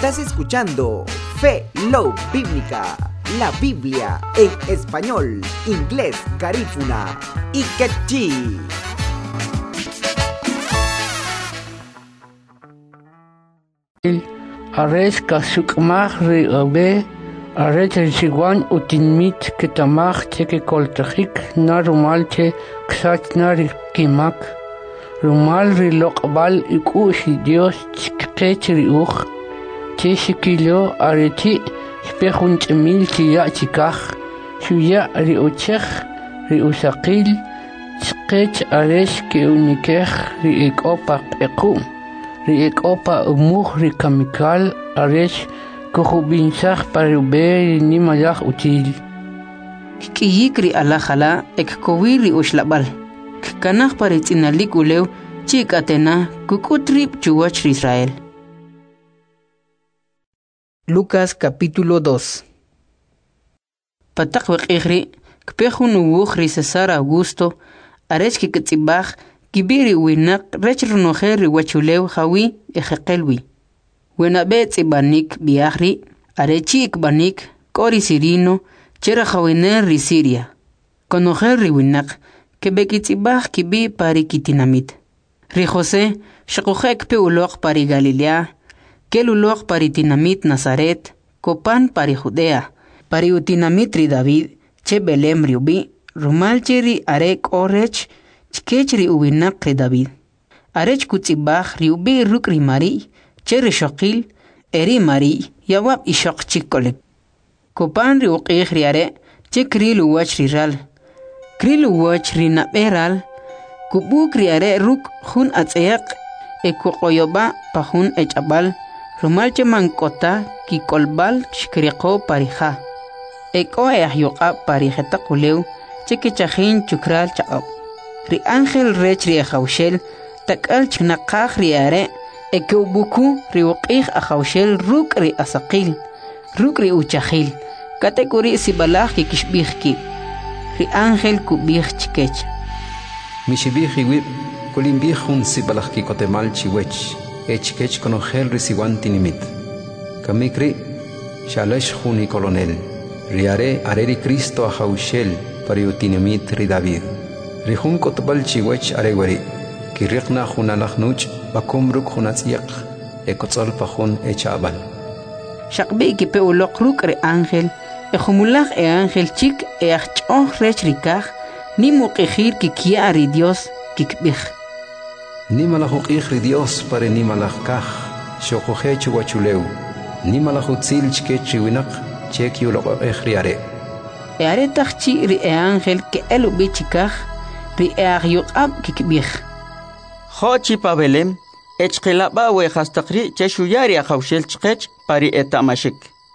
Estás escuchando Fe Love Bíblica, la Biblia en español, inglés, garífuna y quechí. Ares kasukmach riabe, ares risiwan utinmit ketamach teke koltachik na rumalche ksat na rikimak, rumal rilokbal ikushi Dios chkech riuch, cheshikilo areti spechunch mil chiya chikach, shuya riuchech riusakil, chkech ares ke unikech riikopak ekum. Riek opa umuh rikamikal aresh kuhubinsach parube ni malach util. Kiyikri alakhala ekkowiri ushlabal. Kanach paritzinalik ulew chik atena kukutrip chuwach Israel. Lucas capítulo 2. Patak wekigri kpehun uwuchri Cesar Augusto aresh kikatzibach Kibiri winak rechrunojer wachulew hawi ejekelwi. Wena bet ibanik biahri, arechi ikbanik, kori sirino, chera hawiner risiria. Konojer winak, kebekitzibach kibi pari kitinamit. Ri Jose, shakujek pe ulok pari Galilea, kel ulok pari tinamit Nazaret, kopan pari Judea, pari utinamit ri David, che Belem riubi, rumal cheri arek orech, Chkechri uwinak ri David. Arech kutzibach riubi rukri mari, cherri shokil, eri mari, yawab ishok chikkolek. Kopan ri uqih ri are, che krilu wach ri ral. Krilu wach ri naberal, kubuk ri are ruk hun atzayak, ekukoyoba pa hun echabal, rumal che mankota ki kolbal shkriko parija. Eko eahyuqa parijeta kuleu, che kichahin chukral chaab. Ri ángel rech ri ajawshel, takal chnaqaj ri are, ekeubuku ri uqih ajawshel ruk ri asaqil, ruk ri uchahil, katekuri sibalaj ki kishbij ki. Ri ángel kubij chikech. Mishibij iwib, kulimbij hun sibalaj ki kotemal chiwech, echkech konojel ri siwan tinimit. Kamikri, shalesh hun i kolonel, ri are ri Cristo ajawshel, pari utinimit ri David. Rihun kotbal chiwech aregwari, kirikna hunalach nuch, bakum ruk hunatzyak, ekotzol pahun echabal. Shakbi ki pe ulok ruk re ángel, ejumulach ángel chik achchoh rech rikach, ni muqijir ki kia ri Dios kikbij. Ni malachukij ri Dios pare ni malach kach, shokoje chuwachuleu, ni malachutzil chkech riwinak, chek yulok ejriare. Eare tachchi ri ángel ke elubi chikach, ri eagyuqab kikbij. Xochi pa Belem, echqilaba we hastaqri cheshuyari ajawshel chqech pari etamashik.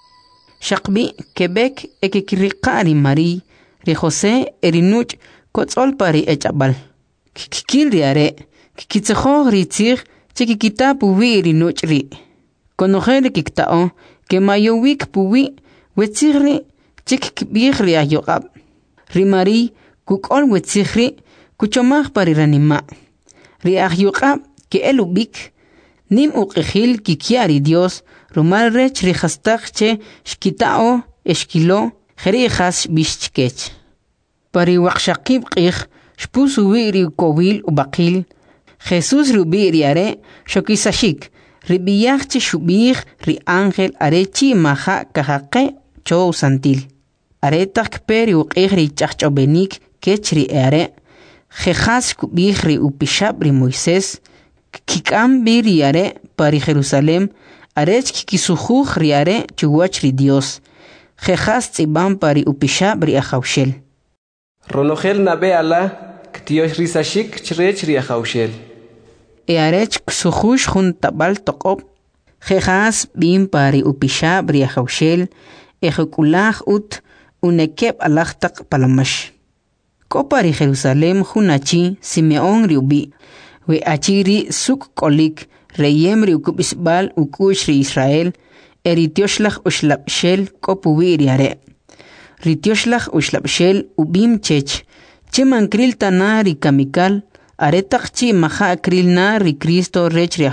Shaqbi Quebec ekikriqari Mari, ri Jose erinuch kotzol pari echabal. Kikil ri are, kikitzejo ri tzig, chekikita puwi erinuch ri. Konojel kiktao, ke mayowik puwi, wetzigri, chekikbij ri agyuqab. Ri Mari, kukol wetzigri, kuchomach pari ranima. Ri agyuqab ke elubik, nim uqijil kikiari Dios, rumal rech ri hastaq che shkitao, eshkilo, jeri jas bishchkech. Pari waqshaqib qij, shpusu ri kowil ubaqil, Jesus rubi ri are, shokisashik, ri biyach che shubij ri ángel are chi maha kahaqe chow santil. Are tak peri uqij ri chachchobenik, kechri are, jejas kubij ri upishab ri Moisés, kikam biri are pari Jerusalem, arech kikisujuj ri are chuwach ri Dios, jejas tzibam pari upishab ri ajawshel. Ronogel nabe ala, ktiosh risashik chrech ri ajawshel. E arech ksujuj jun tabal toqob, jejas bim pari upishab ri ajawshel, ejekulaj ut, unekeb alachtak palamash. Kopari Jerusalem hunachi Simeon riubi, we achiri suk kolik, reyem riukubisbal ukush ri Israel, eritioslach ushlapshel kopuwi riare. Ritioslach ushlapshel ubim chech, chemankril tana rikamikal, aretak chi maha akril na ri Cristo rech ri